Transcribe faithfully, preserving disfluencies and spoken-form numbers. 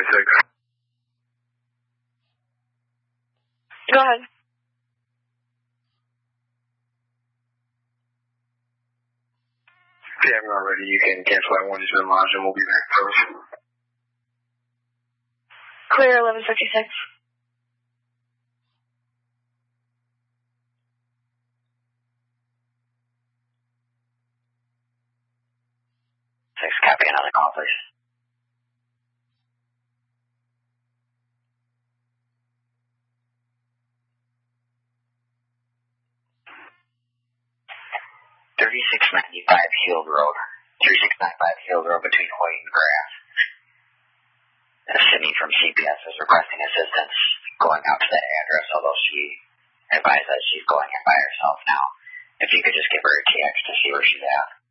twenty-six. Go ahead. Okay, I'm not ready. You can cancel that one. Just been lodged and we'll be back first. Clear eleven fifty-six. Six, copy another call, please. thirty-six ninety-five Hill Road. thirty-six ninety-five Hill Road between Hoyt and Grass. Uh, Sydney from C P S is requesting assistance going out to that address, although she advised that she's going in by herself now. If you could just give her a text to see where she's at.